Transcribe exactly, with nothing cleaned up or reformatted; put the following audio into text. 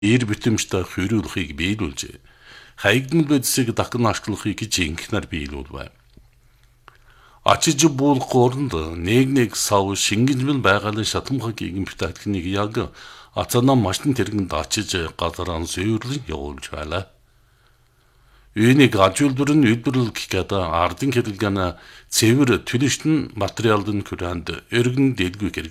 эр битэмжтэй хөрүүлэхийг биелүүлжээ. Хаягдмал бодисыг дахин ашиглахыг жинхэнээр биелүүлв. Ачиж буулах оронд нэг нэг сав шингэнжмэл байгалийн шатамхаг гигэн битаатхныг яг ацанаа машин тэргэнд очиж газараа сүйрлэн явуулж байлаа. Үүнийг ажуулбар нь үйлдвэрлэх гэдэг ардын хэрэглэн цэвэр төлөвшин материалын хүрээнд өргөн дэлгүүх